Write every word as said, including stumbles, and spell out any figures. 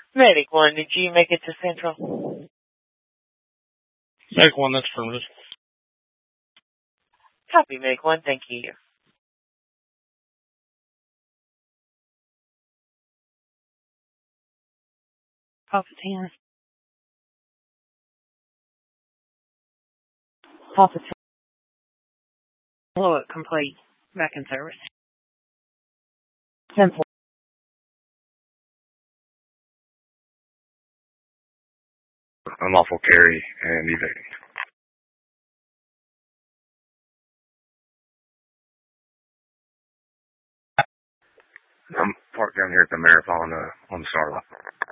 Medic one, did you make it to Central? Medic one, that's affirmative. Copy, Medic one, thank you. Alpha ten. Alpha ten. Blow it complete. Back in service. ten four. Unlawful carry and evading. I'm parked down here at the Marathon uh, on the Starlight.